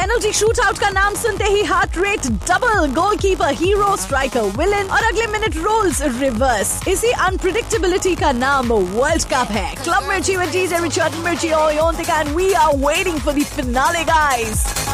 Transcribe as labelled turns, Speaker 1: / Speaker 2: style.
Speaker 1: Penalty shoot out का नाम सुनते ही heart rate double, goalkeeper hero, striker villain और अगले मिनट रोल्स रिवर्स। इसी अनप्रिडिक्टेबिलिटी का नाम वर्ल्ड कप है। क्लब मिर्ची with DJ Richard and Mirchi Oyontika, and we are waiting for the finale, guys.